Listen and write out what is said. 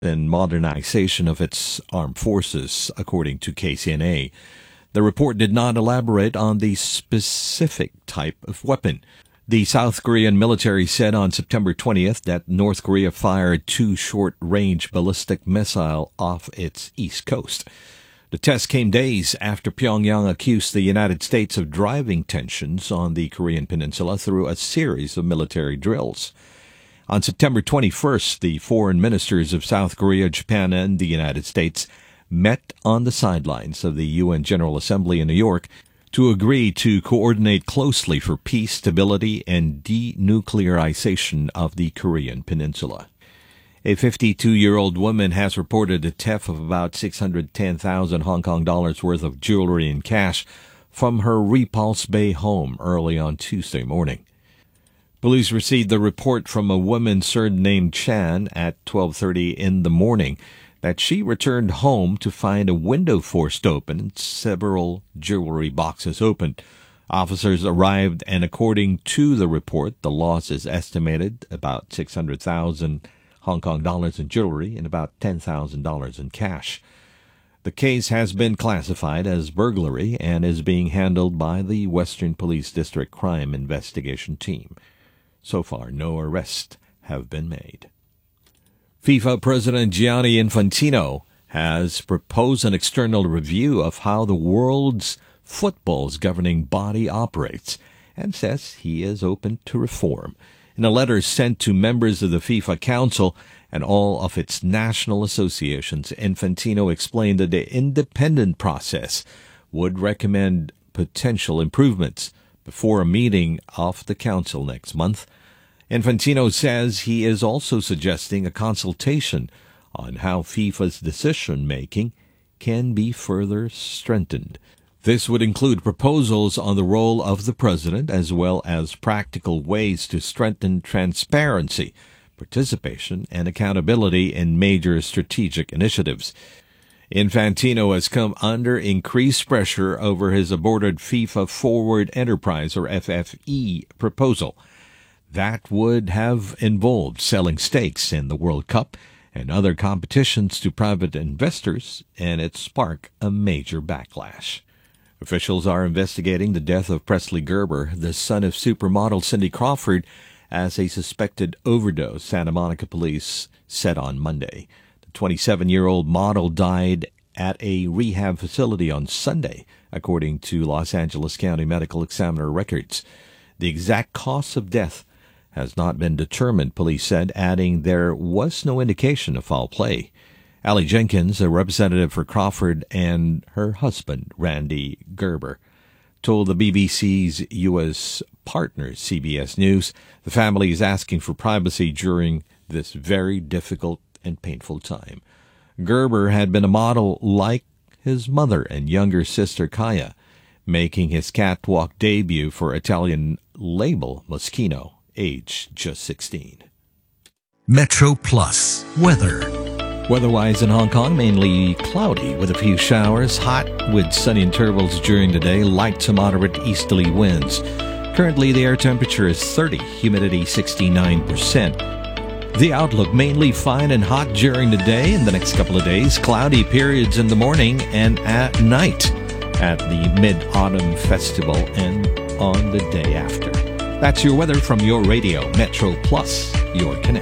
and modernization of its armed forces, according to KCNA. The report did not elaborate on the specific type of weapon. The South Korean military said on September 20th that North Korea fired 2 short-range ballistic missiles off its east coast. The test came days after Pyongyang accused the United States of driving tensions on the Korean peninsula through a series of military drills. On September 21st, the foreign ministers of South Korea, Japan, and the United States met on the sidelines of the UN General Assembly in New York to agree to coordinate closely for peace, stability, and denuclearization of the Korean peninsula. A 52-year-old woman has reported a theft of about 610,000 Hong Kong dollars worth of jewelry and cash from her Repulse Bay home early on Tuesday morning. Police received the report from a woman surnamed Chan at 12:30 in the morning that she returned home to find a window forced open and several jewelry boxes opened. Officers arrived, and according to the report, the loss is estimated about 600,000 Hong Kong dollars in jewelry and about $10,000 in cash. The case has been classified as burglary and is being handled by the Western Police District Crime Investigation Team. So far, no arrests have been made. FIFA President Gianni Infantino has proposed an external review of how the world's football's governing body operates and says he is open to reform. In a letter sent to members of the FIFA Council and all of its national associations, Infantino explained that the independent process would recommend potential improvements before a meeting of the Council next month. Infantino says he is also suggesting a consultation on how FIFA's decision-making can be further strengthened. This would include proposals on the role of the president as well as practical ways to strengthen transparency, participation, and accountability in major strategic initiatives. Infantino has come under increased pressure over his aborted FIFA Forward Enterprise, or FFE, proposal. That would have involved selling stakes in the World Cup and other competitions to private investors, and it sparked a major backlash. Officials are investigating the death of Presley Gerber, the son of supermodel Cindy Crawford, as a suspected overdose, Santa Monica police said on Monday. The 27-year-old model died at a rehab facility on Sunday, according to Los Angeles County Medical Examiner records. The exact cause of death has not been determined, police said, adding there was no indication of foul play. Allie Jenkins, a representative for Crawford and her husband, Randy Gerber, told the BBC's U.S. partner, CBS News, the family is asking for privacy during this very difficult and painful time. Gerber had been a model like his mother and younger sister Kaya, making his catwalk debut for Italian label Moschino, age just 16. Metro Plus weather. Weather-wise in Hong Kong, mainly cloudy with a few showers, hot with sunny intervals during the day, light to moderate easterly winds. Currently, the air temperature is 30, humidity 69%. The outlook mainly fine and hot during the day. In the next couple of days, cloudy periods in the morning and at night at the Mid-Autumn Festival and on the day after. That's your weather from your radio, Metro Plus, your connection.